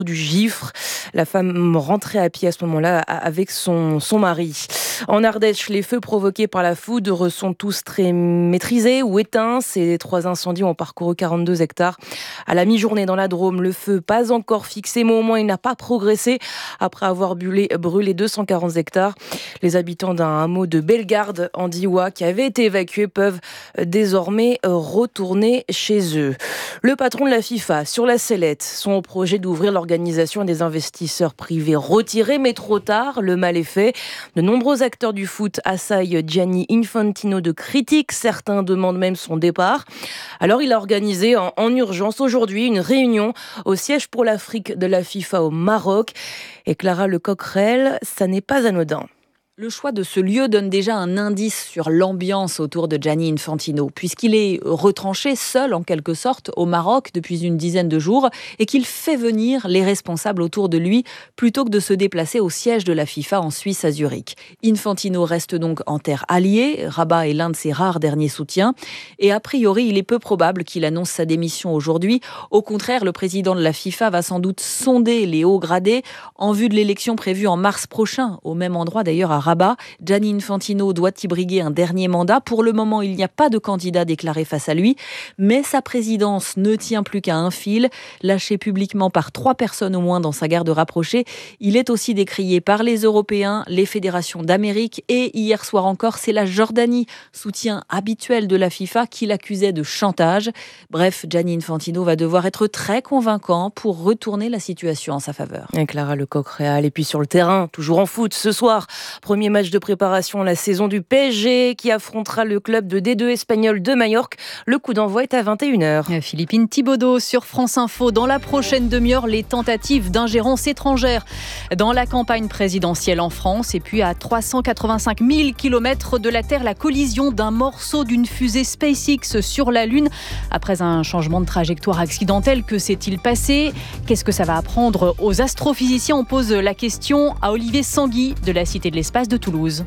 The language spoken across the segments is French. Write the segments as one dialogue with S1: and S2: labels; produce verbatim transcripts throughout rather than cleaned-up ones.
S1: du gifre. La femme rentrait à pied à ce moment-là avec son, son mari. En Ardèche, les feux provoqués par la foudre sont tous très maîtrisés ou éteints. Ces trois incendies ont parcouru quarante-deux hectares. À la mi-journée dans la Drôme, le feu pas encore fixé, mais au moins il n'a pas progressé après avoir brûlé, brûlé deux cent quarante hectares. Les habitants d'un hameau de Bellegarde en Diois qui avaient été évacués peuvent désormais retourner chez eux. Le patron de la FIFA sur la sellette, son projet d'ouvrir l'organisation des investisseurs privés retiré, mais trop tard, le mal est fait. De nombreux acteurs du foot assaillent Gianni Infantino de critiques, certains demandent même son départ. Alors il a organisé en, en urgence aujourd'hui une réunion au siège pour l'Afrique de la FIFA au Maroc. Et Clara Lecoqrel, ça n'est pas anodin.
S2: Le choix de ce lieu donne déjà un indice sur l'ambiance autour de Gianni Infantino, puisqu'il est retranché seul en quelque sorte au Maroc depuis une dizaine de jours et qu'il fait venir les responsables autour de lui plutôt que de se déplacer au siège de la FIFA en Suisse à Zurich. Infantino reste donc en terre alliée, Rabat est l'un de ses rares derniers soutiens et a priori il est peu probable qu'il annonce sa démission aujourd'hui. Au contraire, le président de la FIFA va sans doute sonder les hauts gradés en vue de l'élection prévue en mars prochain, au même endroit d'ailleurs à Rabat. Gianni Infantino doit y briguer un dernier mandat. Pour le moment, il n'y a pas de candidat déclaré face à lui, mais sa présidence ne tient plus qu'à un fil. Lâché publiquement par trois personnes au moins dans sa garde rapprochée, il est aussi décrié par les Européens, les fédérations d'Amérique et hier soir encore, c'est la Jordanie, soutien habituel de la FIFA, qui l'accusait de chantage. Bref, Gianni Infantino va devoir être très convaincant pour retourner la situation en sa faveur.
S1: Et Clara Lecoqrel, et puis sur le terrain, toujours en foot, ce soir, premier match de préparation à la saison du P S G qui affrontera le club de D deux espagnol de Majorque. Le coup d'envoi est à vingt et une heures.
S3: Philippine Thibaudot sur France Info. Dans la prochaine demi-heure, les tentatives d'ingérence étrangère dans la campagne présidentielle en France. Et puis à trois cent quatre-vingt-cinq mille kilomètres de la Terre, la collision d'un morceau d'une fusée SpaceX sur la Lune. Après un changement de trajectoire accidentel, que s'est-il passé ? Qu'est-ce que ça va apprendre aux astrophysiciens ? On pose la question à Olivier Sanguy de la Cité de l'Espace de Toulouse.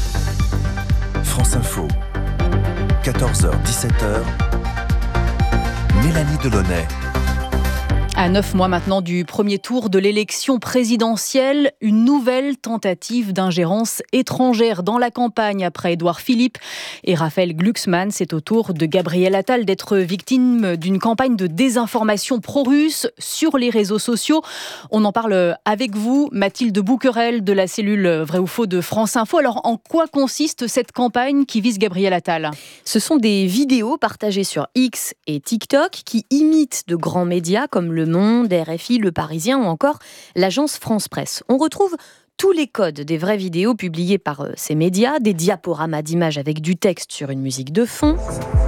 S4: France Info, quatorze heures dix-sept heures, Mélanie Delaunay.
S3: À neuf mois maintenant du premier tour de l'élection présidentielle, une nouvelle tentative d'ingérence étrangère dans la campagne après Édouard Philippe et Raphaël Glucksmann. C'est au tour de Gabriel Attal d'être victime d'une campagne de désinformation pro-russe sur les réseaux sociaux. On en parle avec vous, Mathilde Bouquerel de la cellule Vrai ou Faux de France Info. Alors, en quoi consiste cette campagne qui vise Gabriel Attal ?
S5: Ce sont des vidéos partagées sur X et TikTok qui imitent de grands médias comme le Monde, R F I, Le Parisien ou encore l'agence France Presse. On retrouve tous les codes des vraies vidéos publiées par ces médias, des diaporamas d'images avec du texte sur une musique de fond,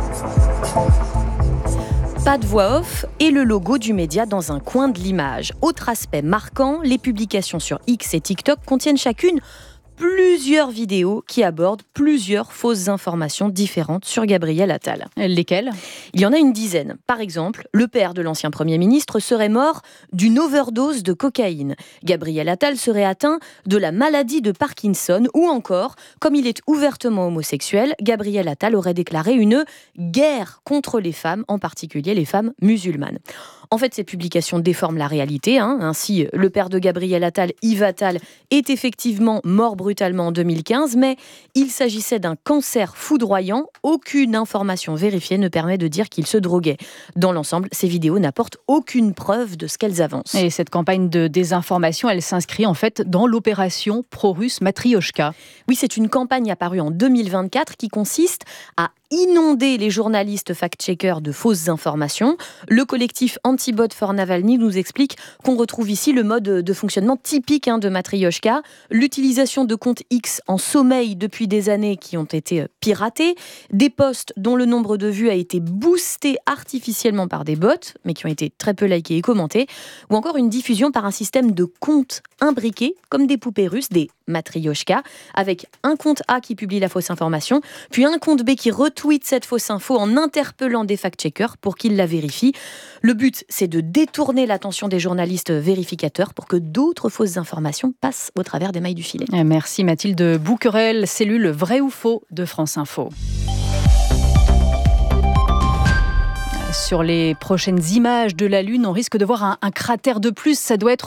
S5: pas de voix off et le logo du média dans un coin de l'image. Autre aspect marquant, les publications sur X et TikTok contiennent chacune plusieurs vidéos qui abordent plusieurs fausses informations différentes sur Gabriel Attal.
S3: Lesquelles ?
S5: Il y en a une dizaine. Par exemple, le père de l'ancien Premier ministre serait mort d'une overdose de cocaïne. Gabriel Attal serait atteint de la maladie de Parkinson. Ou encore, comme il est ouvertement homosexuel, Gabriel Attal aurait déclaré une guerre contre les femmes, en particulier les femmes musulmanes. En fait, ces publications déforment la réalité. Hein. Ainsi, le père de Gabriel Attal, Yves Attal, est effectivement mort brutalement en deux mille quinze, mais il s'agissait d'un cancer foudroyant. Aucune information vérifiée ne permet de dire qu'il se droguait. Dans l'ensemble, ces vidéos n'apportent aucune preuve de ce qu'elles avancent.
S3: Et cette campagne de désinformation, elle s'inscrit en fait dans l'opération pro-russe Matrioshka.
S5: Oui, c'est une campagne apparue en deux mille vingt-quatre qui consiste à inonder les journalistes fact-checkers de fausses informations. Le collectif Antibot for Navalny nous explique qu'on retrouve ici le mode de fonctionnement typique hein, de Matrioshka, l'utilisation de comptes X en sommeil depuis des années qui ont été piratés, des posts dont le nombre de vues a été boosté artificiellement par des bots, mais qui ont été très peu likés et commentés, ou encore une diffusion par un système de comptes imbriqués, comme des poupées russes, des Matrioshka, avec un compte A qui publie la fausse information, puis un compte B qui retweet cette fausse info en interpellant des fact-checkers pour qu'ils la vérifient. Le but, c'est de détourner l'attention des journalistes vérificateurs pour que d'autres fausses informations passent au travers des mailles du filet.
S3: Merci Mathilde Bouquerel, cellule Vrai ou Faux de France Info. Sur les prochaines images de la Lune, on risque de voir un, un cratère de plus. Ça doit être